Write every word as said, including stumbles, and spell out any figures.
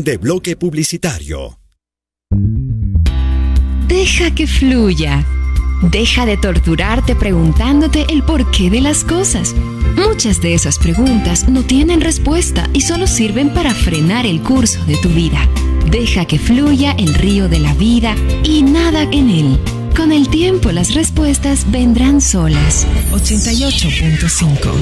Fin de bloque publicitario. Deja que fluya. Deja de torturarte preguntándote el porqué de las cosas. Muchas de esas preguntas no tienen respuesta y solo sirven para frenar el curso de tu vida. Deja que fluya el río de la vida y nada en él. Con el tiempo las respuestas vendrán solas. ochenta y ocho punto cinco